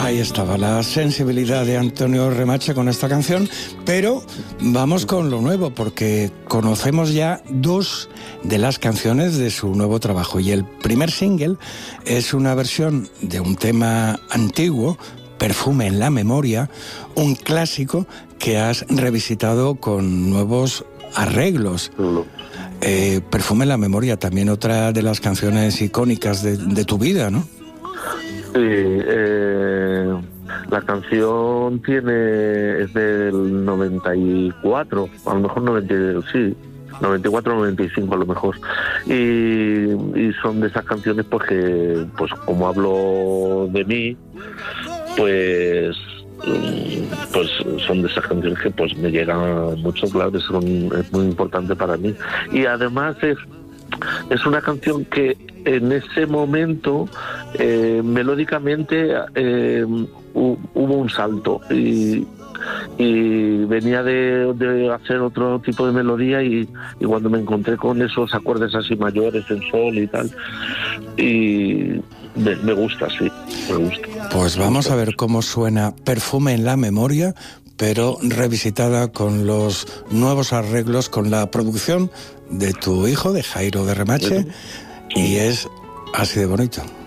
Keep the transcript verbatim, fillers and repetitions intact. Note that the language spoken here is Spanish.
Ahí estaba la sensibilidad de Antonio Remache con esta canción, pero vamos con lo nuevo, porque conocemos ya dos de las canciones de su nuevo trabajo, y el primer single es una versión de un tema antiguo, Perfume en la memoria, un clásico que has revisitado con nuevos arreglos. Eh, Perfume en la memoria, también otra de las canciones icónicas de, de tu vida, ¿no? Sí, eh, la canción tiene es del noventa y cuatro, a lo mejor noventa, sí, noventa y cuatro, noventa y cinco a lo mejor, y, y son de esas canciones pues que, pues como hablo de mí, pues pues son de esas canciones que pues me llegan mucho, claro, son, es muy importante para mí, y además es es una canción que en ese momento eh, melódicamente eh, hubo un salto y, y venía de, de hacer otro tipo de melodía, y, y cuando me encontré con esos acordes así mayores en sol y tal, y me, me gusta, sí, me gusta. Pues vamos a ver cómo suena Perfume en la memoria, pero revisitada con los nuevos arreglos, con la producción de tu hijo, de Jairo de Remache, y es así de bonito.